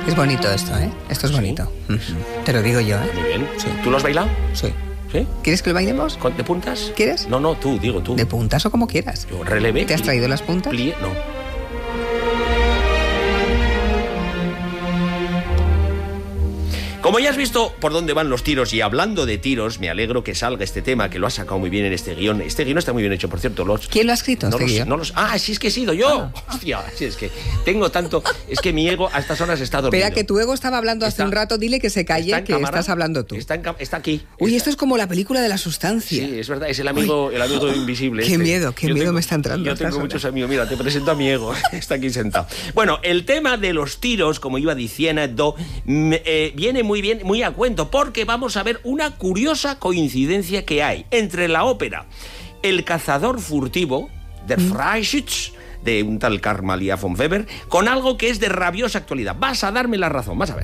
Es bonito esto, ¿eh? Esto es bonito. Te lo digo yo, ¿eh? Muy bien. Sí. ¿Tú lo has bailado? Sí. ¿Sí? ¿Quieres que lo bailemos? ¿De puntas? ¿Quieres? No, tú, digo tú. ¿De puntas o como quieras? Yo relevé. ¿Te has traído las puntas? No. Como ya has visto por dónde van los tiros, y hablando de tiros, me alegro que salga este tema, que lo has sacado muy bien en este guión. Este guión está muy bien hecho, por cierto. ¿Quién lo ha escrito, guión? Sí, es que he sido yo. Hostia, sí, es que tengo tanto... Es que mi ego a estas horas está dormido. Espera, que tu ego estaba hablando hace un rato. Dile que se calle, que cámara, estás hablando tú. Está aquí. Uy, esto es como la película de La Sustancia. Sí, es verdad, es el amigo invisible. Qué miedo me está entrando. Yo tengo muchos amigos. Mira, te presento a mi ego. Está aquí sentado. Bueno, el tema de los tiros, como iba diciendo, viene muy bien, muy a cuento, porque vamos a ver una curiosa coincidencia que hay entre la ópera El cazador furtivo, Der Freischütz, de un tal Carl Maria von Weber, con algo que es de rabiosa actualidad. Vas a darme la razón, vas a ver.